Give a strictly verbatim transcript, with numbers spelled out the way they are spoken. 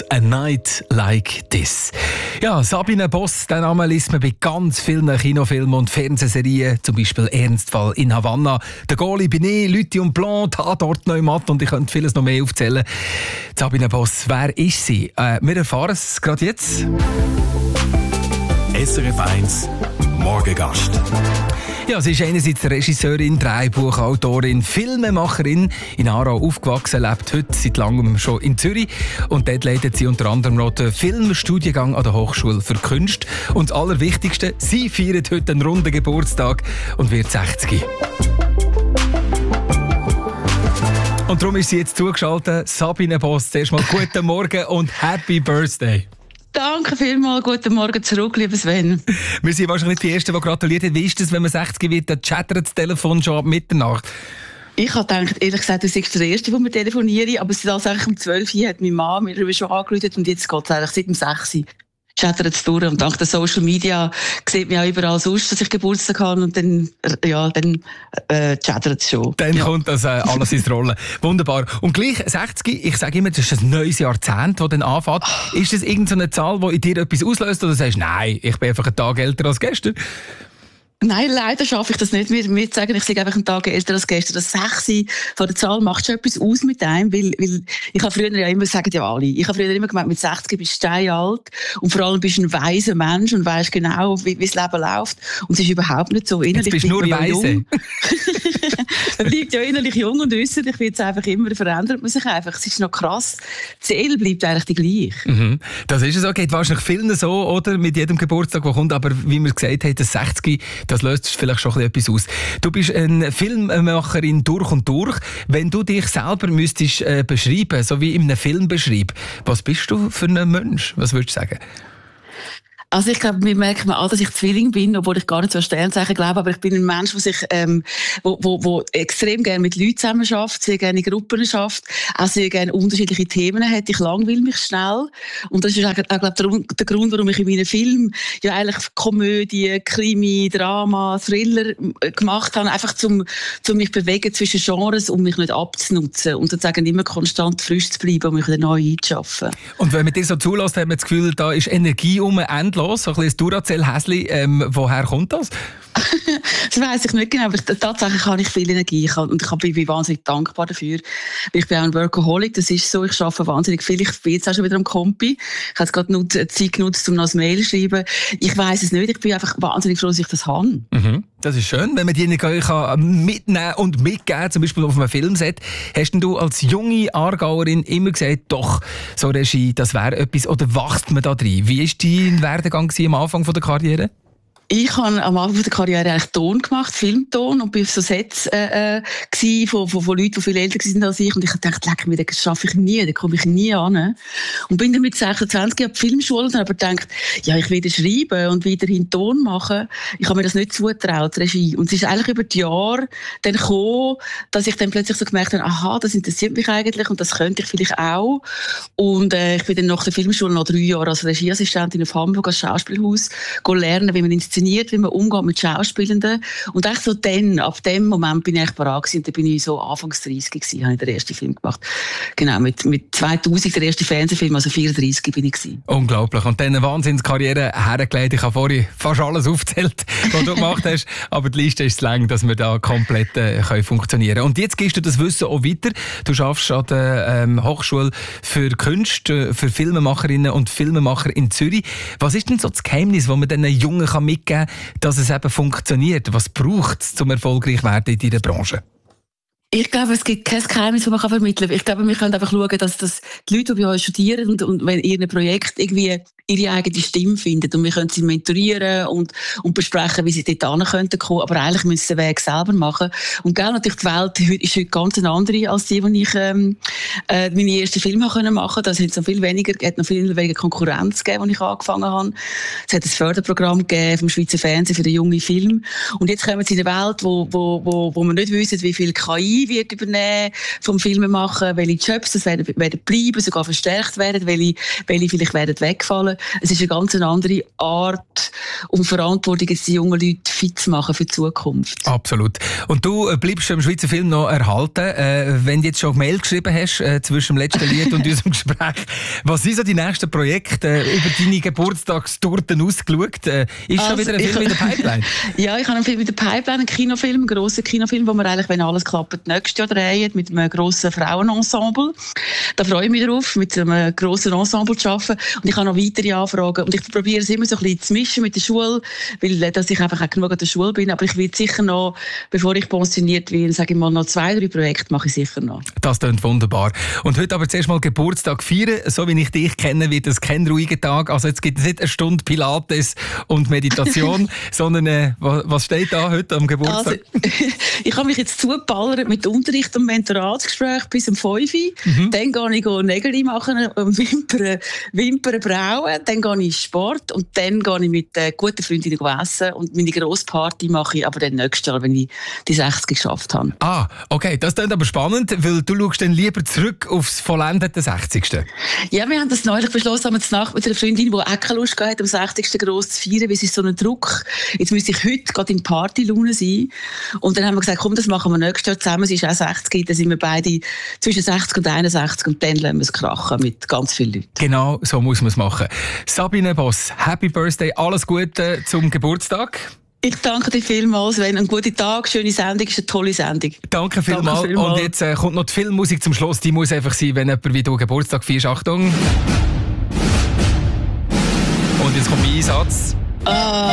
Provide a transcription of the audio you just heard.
A Night Like This. Ja, Sabine Boss, den Namen liest man bei ganz vielen Kinofilmen und Fernsehserien, zum Beispiel Ernstfall in Havanna, Der Goli Binet, Lüthi und Blanc, Tatort Neumatt und ich könnte vieles noch mehr aufzählen. Sabine Boss, wer ist sie? Äh, wir erfahren es gerade jetzt. S R F eins Morgengast. Ja, sie ist einerseits Regisseurin, Drehbuchautorin, Filmemacherin. In Aarau aufgewachsen, lebt heute seit langem schon in Zürich. Und dort leitet sie unter anderem noch den Filmstudiengang an der Hochschule für Kunst. Und das Allerwichtigste, sie feiert heute einen runden Geburtstag und wird sechzig. Und darum ist sie jetzt zugeschaltet. Sabine Boss, zuerst mal guten Morgen und Happy Birthday. Danke vielmals, guten Morgen zurück, lieber Sven. Wir sind wahrscheinlich die Ersten, die gratuliert haben. Wie ist das, wenn man sechzig wird, dann chattert das Telefon schon ab Mitternacht? Ich habe gedacht, ehrlich gesagt, du bist der Erste, der mir telefoniert, aber es ist eigentlich um zwölf Uhr hat meine Mama mir schon angerufen und jetzt geht es eigentlich seit um sechs Uhr. Chattert es durch und dank der Social Media sieht man auch überall sonst, dass ich Geburtstag habe und dann, ja, dann äh, chattert es schon. Dann ja. kommt das äh, alles ins Rollen. Wunderbar. Und gleich sechzig, ich sage immer, das ist ein neues Jahrzehnt, das dann anfängt. Oh. Ist das irgendeine Zahl, die in dir etwas auslöst oder sagst du, nein, ich bin einfach einen Tag älter als gestern? Nein, leider schaffe ich das nicht. Mir, mir zu sagen, ich sage einfach einen Tag älter als gestern. Das sechs von der Zahl macht schon etwas aus mit einem, weil, weil ich habe früher ja immer, sagen ja alle, ich habe früher immer gemeint, mit sechzig bist du steinalt und vor allem bist du ein weiser Mensch und weisst genau, wie, wie das Leben läuft. Und es ist überhaupt nicht so. Innerlich Jetzt bist du nur weise. Man bleibt ja innerlich jung und äußerlich wird es einfach immer, verändert man sich einfach. Es ist noch krass. Die Seele bleibt eigentlich die gleiche. Mhm. Das ist es auch. Geht wahrscheinlich vielen so, oder? Mit jedem Geburtstag, der kommt. Aber wie wir gesagt haben, das sechzig, das löst vielleicht schon etwas aus. Du bist eine Filmemacherin durch und durch. Wenn du dich selber müsstest äh, beschreiben, so wie in einem Film beschreiben, was bist du für ein Mensch? Was würdest du sagen? Also ich glaube, mir merkt man an, dass ich Zwilling bin, obwohl ich gar nicht so an Sternzeichen glaube, aber ich bin ein Mensch, der sich, ähm, wo, wo, wo extrem gerne mit Leuten zusammen schafft, sehr gerne in Gruppen schafft, auch sehr gerne unterschiedliche Themen hat. Ich langweile mich schnell und das ist auch, auch glaube ich, der Grund, warum ich in meinen Filmen ja eigentlich Komödie, Krimi, Drama, Thriller gemacht habe, einfach zum, zum mich bewegen zwischen Genres, um mich nicht abzunutzen und sozusagen immer konstant frisch zu bleiben und mich wieder neu einzuschaffen. Und wenn man dir so zulässt, hat man das Gefühl, da ist Energie um endlos. So ein bisschen Duracell-Häsli. Ähm, woher kommt das? Das weiss ich nicht genau, aber tatsächlich habe ich viel Energie ich habe, und ich bin wahnsinnig dankbar dafür. Ich bin auch ein Workaholic, das ist so, ich arbeite wahnsinnig viel. Ich bin jetzt auch schon wieder am Kompi. Ich habe jetzt gerade noch Zeit genutzt, um noch ein Mail zu schreiben. Ich weiss es nicht, ich bin einfach wahnsinnig froh, dass ich das habe. Mhm. Das ist schön, wenn man die Energie kann mitnehmen und mitgeben, zum Beispiel auf einem Filmset. Hast denn du als junge Aargauerin immer gesagt, doch, so Regie, das wäre etwas, oder wächst man da drin? Wie war dein Werdegang am Anfang der Karriere? Ich habe am Anfang der Karriere eigentlich Ton gemacht, Filmton, und bin auf so Sets äh, äh, von, von, von Leuten, die viel älter waren als ich. Und ich dachte, leck mir, das schaffe ich nie, da komme ich nie an. Und bin dann mit sechsundzwanzig auf die Filmschule und habe aber gedacht, ja, ich will schreiben und weiterhin Ton machen. Ich habe mir das nicht zugetraut, Regie. Und es ist eigentlich über die Jahre dann gekommen, dass ich dann plötzlich so gemerkt habe, aha, das interessiert mich eigentlich und das könnte ich vielleicht auch. Und äh, ich bin dann nach der Filmschule noch drei Jahre als Regieassistentin auf Hamburg als Schauspielhaus lernen, wie man inszeniert, wie man umgeht mit Schauspielenden. Und echt so dann, ab dem Moment bin ich echt bereit gewesen. Und dann bin ich so Anfangs dreißig gewesen, habe ich den ersten Film gemacht. Genau, mit, mit zweitausend, der erste Fernsehfilm, also vierunddreißig bin ich gewesen. Unglaublich. Und dann eine Wahnsinnskarriere hergelegt. Ich habe vorhin fast alles aufgezählt, was du gemacht hast. Aber die Liste ist zu lang, dass wir da komplett äh, können funktionieren können. Und jetzt gibst du das Wissen auch weiter. Du arbeitest an der ähm, Hochschule für Kunst, äh, für Filmemacherinnen und Filmemacher in Zürich. Was ist denn so das Geheimnis, das man den Jungen kann mitgeben kann, dass es eben funktioniert? Was braucht es, um erfolgreich zu werden in deiner Branche? Ich glaube, es gibt kein Geheimnis, das man vermitteln kann. Ich glaube, wir können einfach schauen, dass das die Leute, die bei uns studieren und, und wenn ihr ein Projekt irgendwie ihre eigene Stimme finden und wir können sie mentorieren und, und besprechen, wie sie dort hin könnten kommen, aber eigentlich müssen sie den Weg selber machen. Und genau, natürlich die Welt ist heute ganz eine andere als die, die ich ähm, äh, meine ersten Filme machen konnte. Da sind noch viel weniger, es hat noch viel weniger Konkurrenz gegeben, als ich angefangen habe. Es hat ein Förderprogramm gegeben vom Schweizer Fernsehen für den jungen Film. Und jetzt kommen sie in eine Welt, wo, wo, wo, wo wir nicht wissen, wie viel K I wird übernehmen vom Filmen machen, welche Jobs das werden, werden bleiben, sogar verstärkt werden, welche, welche vielleicht werden wegfallen. machen. Es ist eine ganz andere Art und Verantwortung, jetzt die jungen Leute fit zu machen für die Zukunft. Absolut. Und du bleibst im Schweizer Film noch erhalten. Äh, wenn du jetzt schon Mail geschrieben hast, äh, zwischen dem letzten Lied und unserem Gespräch, was sind so die nächsten Projekte äh, über deine Geburtstagstorten ausgeschaut? Äh, ist also, schon wieder ein Film in der Pipeline? Ja, ich habe einen Film in der Pipeline, einen Kinofilm, einen grossen Kinofilm, wo wir eigentlich, wenn alles klappt, nächstes Jahr drehen, mit einem grossen Frauenensemble. Da freue ich mich drauf, mit einem grossen Ensemble zu arbeiten. Und ich habe noch weitere Anfragen. Und ich probiere es immer so ein bisschen zu mischen mit der Schule, weil dass ich einfach auch genug an der Schule bin. Aber ich will sicher noch, bevor ich pensioniert werde, sage ich mal, noch zwei, drei Projekte mache ich sicher noch. Das klingt wunderbar. Und heute aber zuerst mal Geburtstag feiern. So wie ich dich kenne, wird es kein ruhiger Tag. Also jetzt gibt es nicht eine Stunde Pilates und Meditation, sondern äh, was steht da heute am Geburtstag? Also, ich habe mich jetzt zugeballert mit Unterricht und Mentoratsgespräch bis um fünf Uhr. Mhm. Dann gehe ich Nägel machen, Wimpern, Wimpern brauen. Dann gehe ich in Sport und dann gehe ich mit äh, guten Freundinnen essen. Und meine grosse Party mache ich aber dann nächstes Jahr, wenn ich die sechzig geschafft habe. Ah, okay. Das klingt aber spannend, weil du schaust dann lieber zurück aufs vollendete sechzigste. Ja, wir haben das neulich beschlossen, haben wir Nacht mit einer Freundin, die auch keine Lust hatte, am sechzigsten gross zu feiern, weil es ist so ein Druck. Jetzt müsste ich heute gerade in Partylaune sein. Und dann haben wir gesagt, komm, das machen wir nächstes Jahr zusammen. Sie ist auch sechzig, dann sind wir beide zwischen sechzig und einundsechzig und dann lassen wir es krachen mit ganz vielen Leuten. Genau, so muss man es machen. Sabine Boss, Happy Birthday, alles Gute zum Geburtstag. Ich danke dir vielmals, Sven. Einen guten Tag, schöne Sendung, ist eine tolle Sendung. Danke vielmals. Danke vielmals. Und jetzt äh, kommt noch die Filmmusik zum Schluss. Die muss einfach sein, wenn jemand wie du Geburtstag feierst. Achtung. Und jetzt kommt mein Einsatz. Ah.